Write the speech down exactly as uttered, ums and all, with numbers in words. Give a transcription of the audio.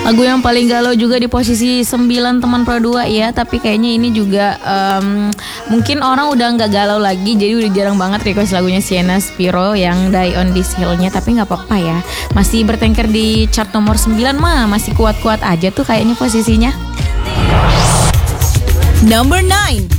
Lagu yang paling galau juga di posisi sembilan teman Pro dua ya. Tapi kayaknya ini juga um, mungkin orang udah gak galau lagi, jadi udah jarang banget request lagunya Sienna Spiro yang Die on This Hill-nya. Tapi gak apa-apa ya, masih bertengker di chart nomor sembilan mah. Masih kuat-kuat aja tuh kayaknya posisinya. Number nine.